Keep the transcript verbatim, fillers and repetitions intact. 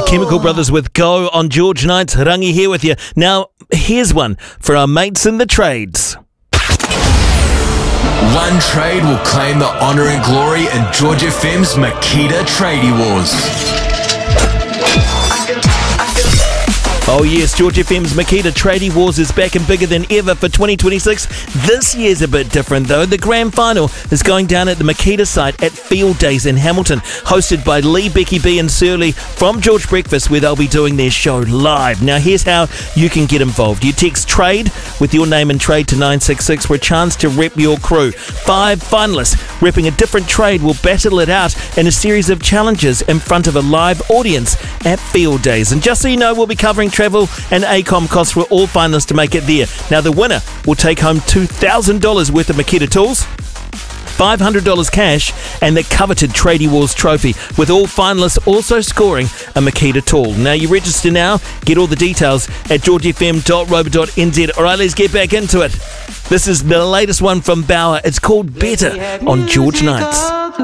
Chemical Brothers with Go on George Nights. Rangi here with you. Now, here's one for our mates in the trades. One trade will claim the honour and glory in George F M's Makita Tradie Wars. Oh yes, George F M's Makita Tradie Wars is back and bigger than ever for twenty twenty-six. This year's a bit different though. The grand final is going down at the Makita site at Field Days in Hamilton, hosted by Lee, Becky B and Surly from George Breakfast, where they'll be doing their show live. Now here's how you can get involved. You text TRADE with your name and trade to nine six six for a chance to rep your crew. Five finalists repping a different trade will battle it out in a series of challenges in front of a live audience at Field Days. And just so you know, we'll be covering travel and A COM costs for all finalists to make it there. Now the winner will take home two thousand dollars worth of Makita tools, five hundred dollars cash and the coveted Tradie Wars trophy, with all finalists also scoring a Makita tool. Now you register now, get all the details at george f m dot rover dot n z. Alright, let's get back into it. This is the latest one from Bauer. It's called Better on George Nights.